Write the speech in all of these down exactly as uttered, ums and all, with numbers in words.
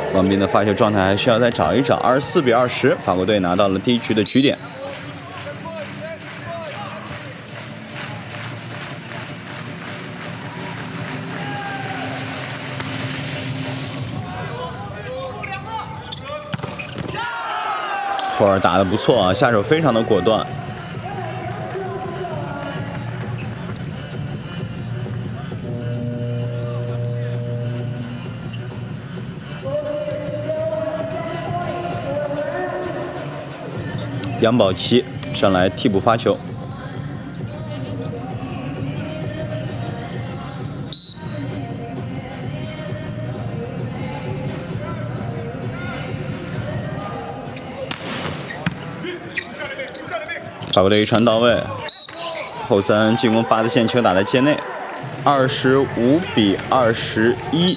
王斌的发球状态还需要再找一找。二十四比二十，法国队拿到了第一局的局点。托尔打得不错啊，下手非常的果断。杨宝琦上来替补发球。法国队一传到位，后三进攻八字线球打在界内，二十五比二十一。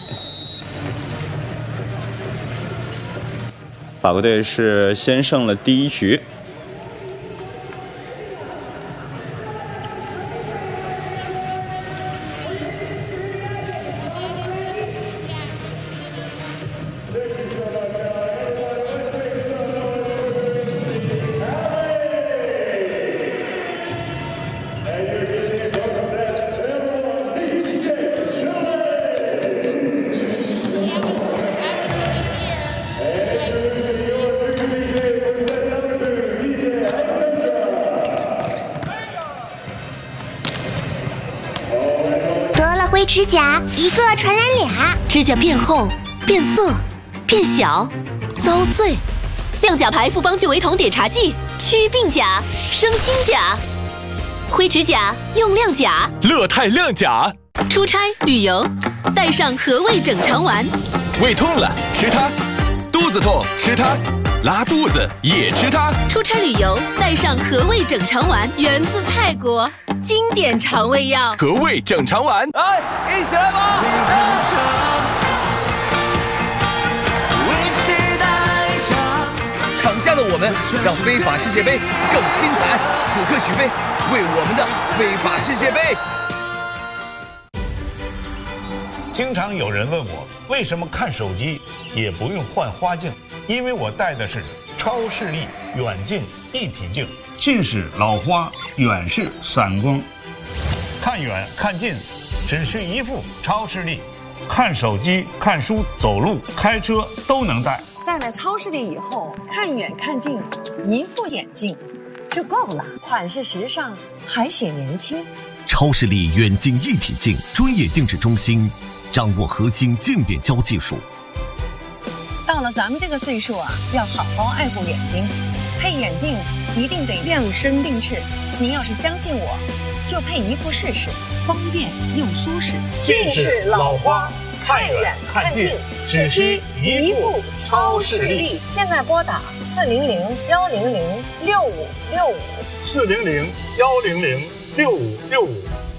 法国队是先胜了第一局。 指甲一个传染俩， 指甲变厚、变色、变小、遭碎。亮甲牌复方聚维酮碘茶剂，祛病甲、生新甲。灰指甲用亮甲， 乐泰亮甲。 出差旅游，带上和味整肠丸。 胃痛了吃它，肚子痛吃它，拉肚子也吃它。 出差旅游，带上和味整肠丸，源自泰国。经典肠胃药， 和味整肠丸， 来，一起来吧！场下的我们，让非法世界杯更精彩。此刻举杯，为我们的非法世界杯。 经常有人问我，为什么看手机也不用换花镜？因为我戴的是超视力远近一体镜。近视老花，远视散光，看远看近，只需一副超视力，看手机、看书、走路、开车都能戴。 戴了超视力以后，看远看近，一副眼镜就够了，款式时尚，还显年轻。 超视力远近一体镜专业定制中心，掌握核心渐变焦技术。 到了咱们这个岁数啊，要好好爱护眼睛，配眼镜一定得量身定制。您要是相信我，就配一副试试，方便又舒适。 近视老花，看远看近，只需一副超视力。 现在拨打四零零幺零零六五六五， 四零零幺零零六五六五。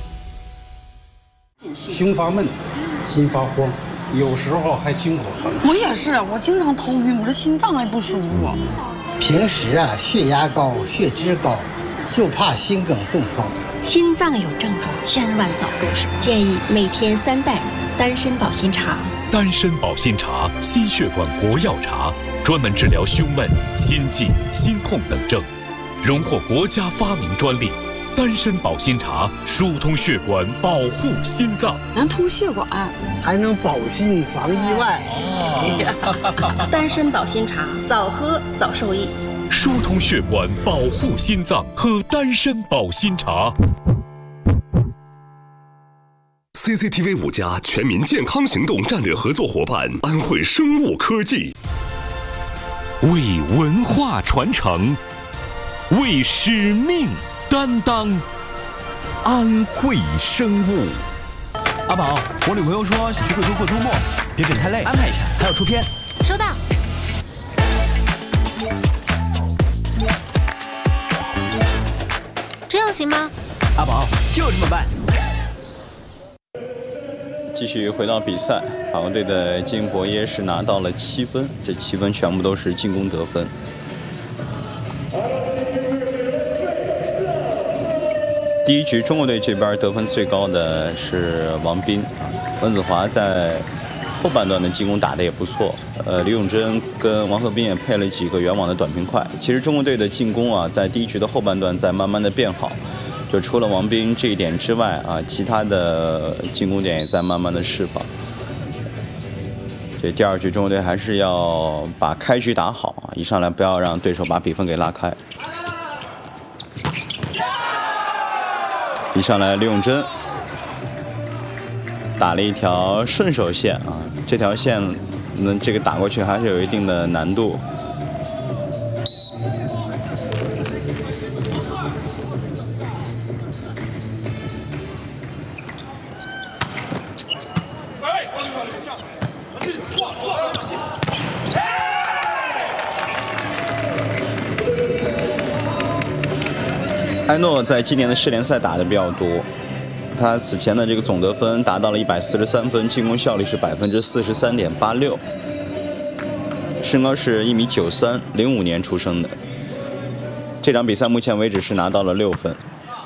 胸发闷，心发慌，有时候还心口疼。 我也是，我经常头晕，我这心脏还不舒服。 平时啊，血压高、血脂高，就怕心梗中风。 心脏有症状，千万早重视。建议每天三袋丹参保心茶。 丹参保心茶，心血管国药茶，专门治疗胸闷、心悸、心痛等症，荣获国家发明专利。丹参保心茶疏通血管，保护心脏， 能通血管， 还能保心防意外。 哦、丹参保心茶，早喝早受益。 疏通血管，保护心脏，喝丹参保心茶。 C C T V 五加全民健康行动战略合作伙伴安徽生物科技， 为文化传承，为使命担当，安徽生物。 阿宝，我女朋友说想去贵州过周末，别整太累，安排一下，还要出片。 收到。这样行吗？ 阿宝，就这么办。 继续回到比赛，法国队的金博耶是拿到了七分，这七分全部都是进攻得分。第一局中国队这边得分最高的是王斌，温子华在后半段的进攻打得也不错。呃，李永珍跟王鹤斌也配了几个远网的短平快。其实中国队的进攻啊，在第一局的后半段在慢慢的变好。就除了王斌这一点之外啊，其他的进攻点也在慢慢的释放。这第二局中国队还是要把开局打好啊，一上来不要让对手把比分给拉开。一上来李永珍打了一条顺手线啊，这条线那这个打过去还是有一定的难度。埃诺在今年的世联赛打的比较多，他此前的这个总得分达到了一百四十三分，进攻效率是百分之四十三点八六，身高是一米九三，零五年出生的。这场比赛目前为止是拿到了六分。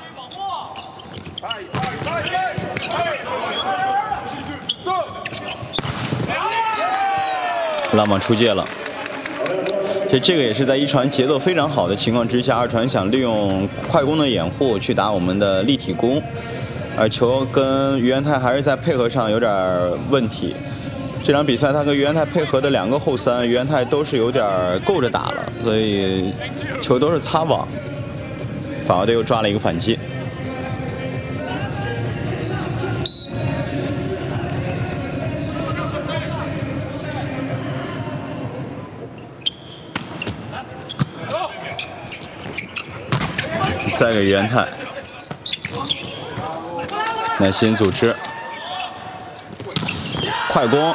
拉网出界了。所以这个也是在一传节奏非常好的情况之下，二传想利用快攻的掩护去打我们的立体攻，而球跟于元泰还是在配合上有点问题。这场比赛他跟于元泰配合的两个后三，于元泰都是有点够着打了，所以球都是擦网。法国队又抓了一个反击。再给于元泰，耐心组织，快攻。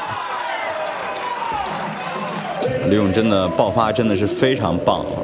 李永珍的爆发真的是非常棒啊！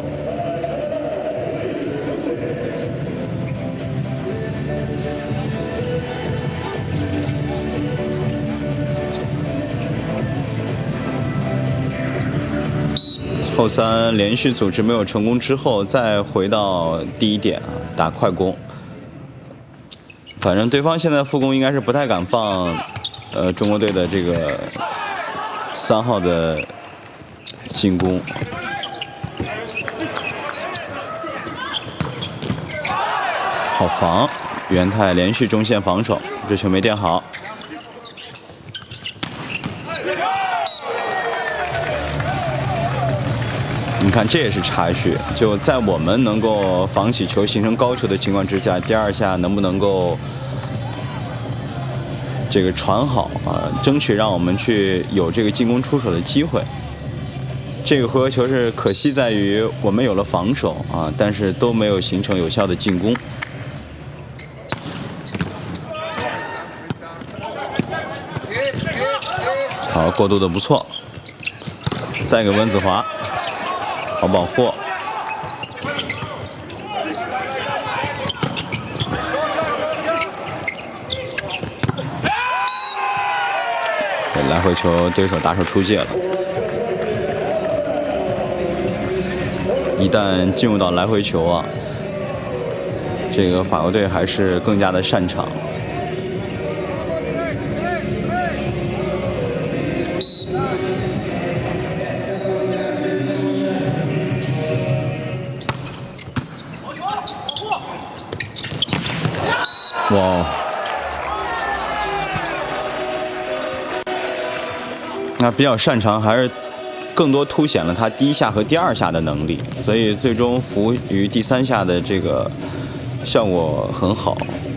后三连续组织没有成功之后，再回到第一点啊，打快攻。反正对方现在副攻应该是不太敢放，呃，中国队的这个三号的进攻。好防，元泰连续中线防守，这球没垫好。你看，这也是差距。就在我们能够防起球、形成高球的情况之下，第二下能不能够这个传好啊？争取让我们去有这个进攻出手的机会。这个回合球是可惜在于我们有了防守啊，但是都没有形成有效的进攻。好，过渡的不错。再给温子华。好保护，来回球对手打手出界了。一旦进入到来回球啊，这个法国队还是更加的擅长。哇！那比较擅长，还是更多凸显了他第一下和第二下的能力，所以最终服务于第三下的这个效果很好。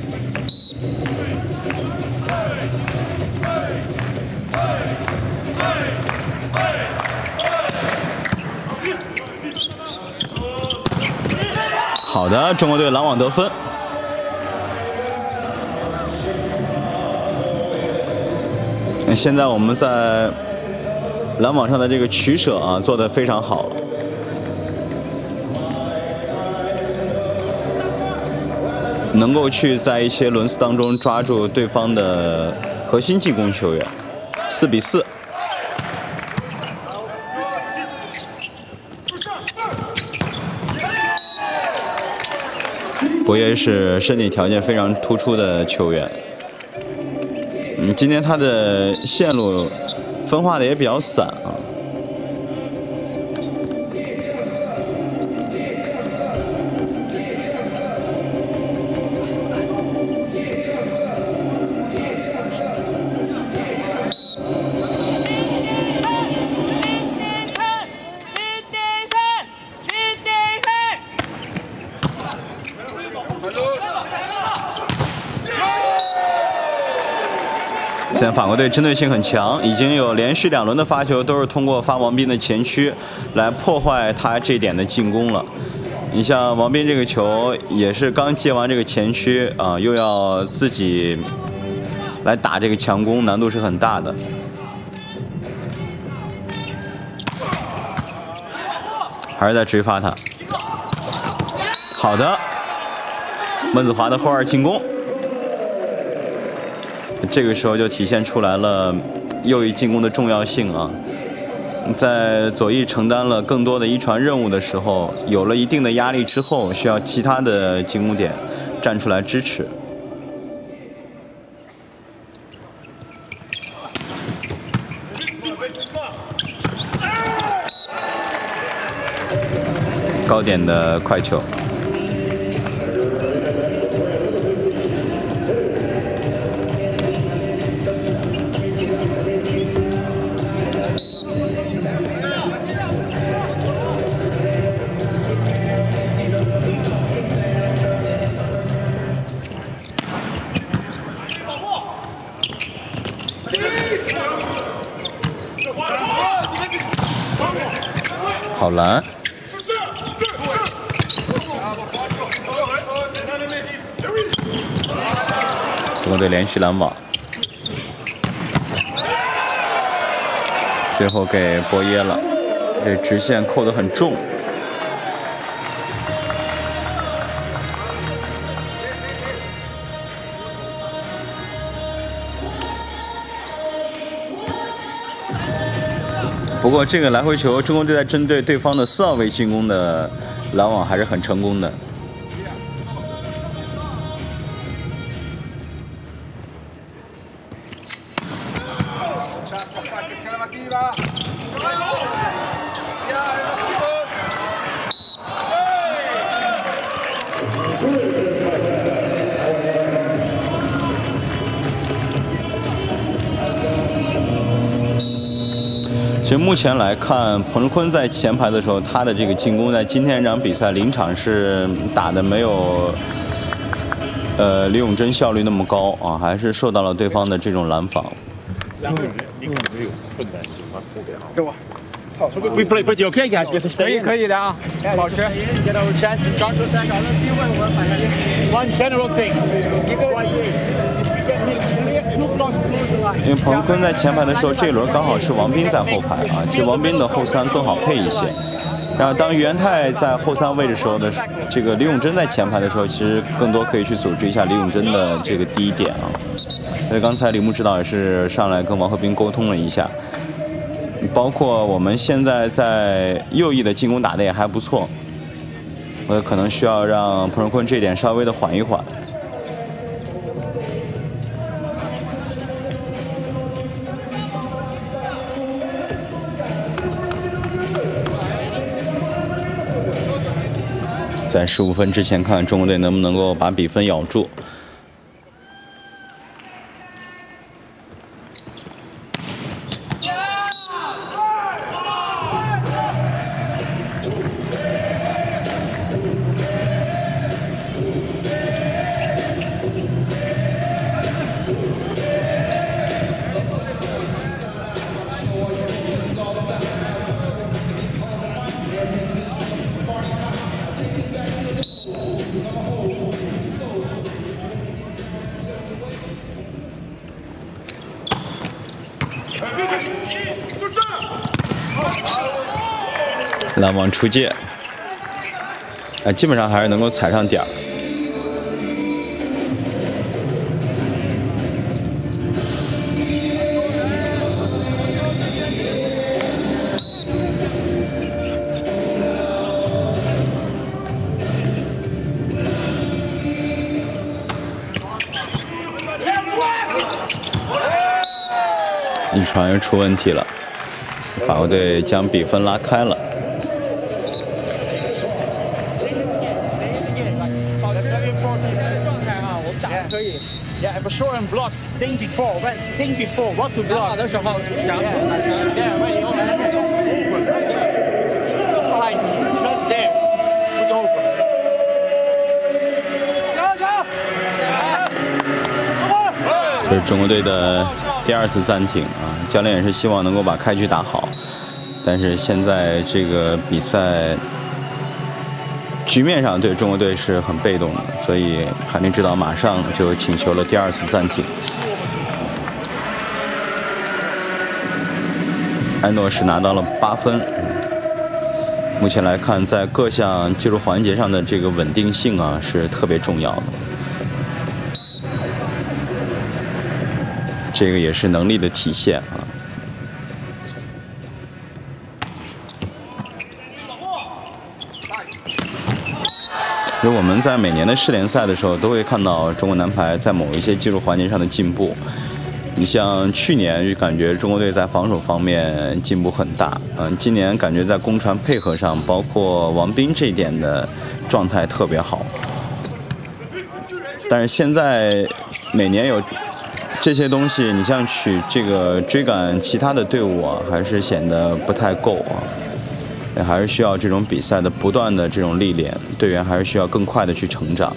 好的，中国队拦网得分。现在我们在拦网上的这个取舍啊，做得非常好了。能够去在一些轮次当中抓住对方的核心进攻球员，四比四。博耶是身体条件非常突出的球员。嗯，今天他的线路分化的也比较散啊。现在法国队针对性很强，已经有连续两轮的发球都是通过发王斌的前区来破坏他这点的进攻了。你像王斌这个球也是刚接完这个前区啊、呃，又要自己来打这个强攻，难度是很大的。还是在追发他。好的，温子华的后二进攻。这个时候就体现出来了右翼进攻的重要性啊！在左翼承担了更多的一传任务的时候，有了一定的压力之后，需要其他的进攻点站出来支持。高点的快球。好篮，中国队连续拦网，最后给波耶了，这直线扣得很重。不过这个来回球，中国队在针对对方的四号位进攻的拦网还是很成功的。其实目前来看，彭世坤在前排的时候，他的这个进攻在今天这场比赛临场是打的没有，呃，李永珍效率那么高啊，还是受到了对方的这种拦防。 两个人，你可能有困难情况特别好。给我。We play pretty okay, guys. 可以可以的啊，保持。Get our chance. 找出三，找到机会我们反击。One general thing. 一个。 因为彭坤在前排的时候，这一轮刚好是王斌在后排啊，其实王斌的后三更好配一些。然后当于元泰在后三位的时候的这个李永珍在前排的时候，其实更多可以去组织一下李永珍的这个第一点啊。所以刚才李牧指导也是上来跟王鹤斌沟通了一下，包括我们现在在右翼的进攻打得也还不错，我可能需要让彭世坤这一点稍微的缓一缓。在十五分之前，看中国队能不能够把比分咬住。拦网出界，哎，基本上还是能够踩上点儿。一传又出问题了，法国队将比分拉开了。 可以 ，Yeah, for sure and block. Think before, when think before what to block 的时候想 ，Yeah, when you also say over, yeah, just there, put over. 这是中国队的第二次暂停啊，教练也是希望能够把开局打好，但是现在这个比赛。 局面上对中国队是很被动的，所以韩林指导马上就请求了第二次暂停。安诺是拿到了八分。目前来看，在各项技术环节上的这个稳定性啊是特别重要的，这个也是能力的体现啊。 因为我们在每年的世联赛的时候，都会看到中国男排在某一些技术环节上的进步。你像去年就感觉中国队在防守方面进步很大，嗯，今年感觉在攻传配合上，包括王斌这一点的状态特别好。但是现在每年有这些东西，你像去这个追赶其他的队伍啊，还是显得不太够啊。 还是需要这种比赛的不断的这种历练，队员还是需要更快的去成长。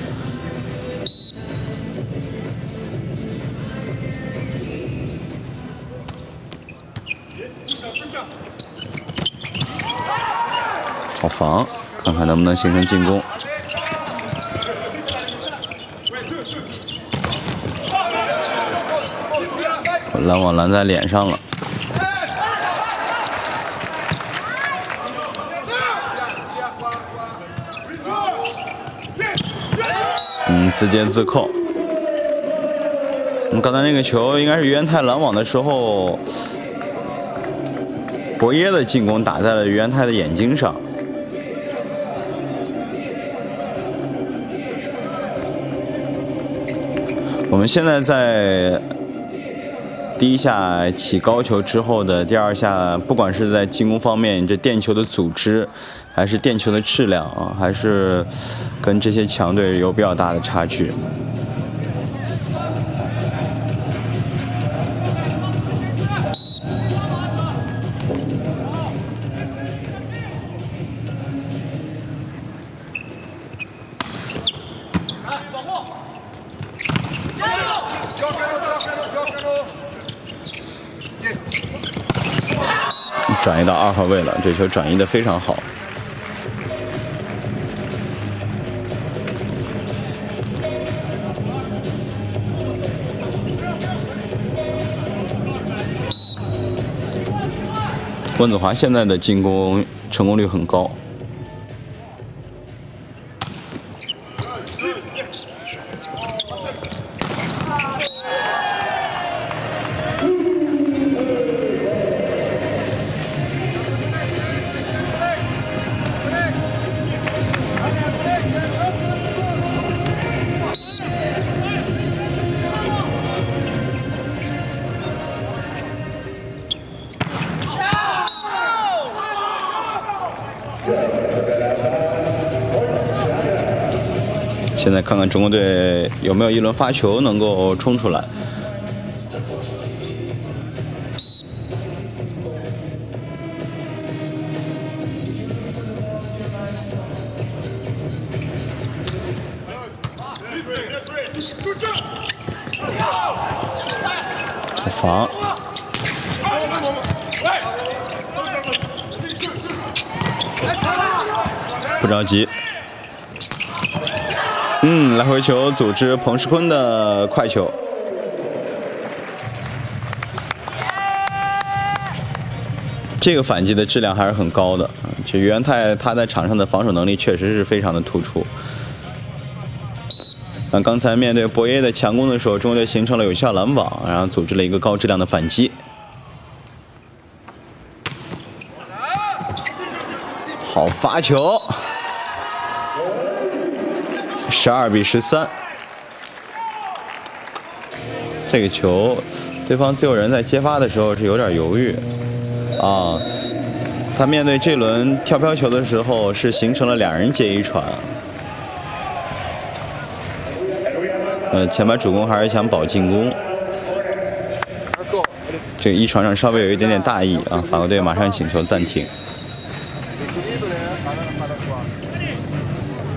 好防，看看能不能形成进攻。拦网拦在脸上了。 嗯，自接自扣。嗯，刚才那个球应该是于元泰拦网的时候，博耶的进攻打在了于元泰的眼睛上。我们现在在第一下起高球之后的第二下，不管是在进攻方面，这垫球的组织。 还是垫球的质量啊，还是跟这些强队有比较大的差距。转移到二号位了，这球转移的非常好。 温子华现在的进攻成功率很高。现在看看中国队有没有一轮发球能够冲出来。防，不着急。 嗯，来回球组织彭世坤的快球，这个反击的质量还是很高的。就于元泰他在场上的防守能力确实是非常的突出。那刚才面对博耶的强攻的时候，中国队形成了有效拦网，然后组织了一个高质量的反击。好发球。 十二比十三，这个球对方自由人在接发的时候是有点犹豫啊。他面对这轮跳飘球的时候是形成了两人接一传。呃，前排主攻还是想保进攻。这个一传上稍微有一点点大意啊，法国队马上请求暂停。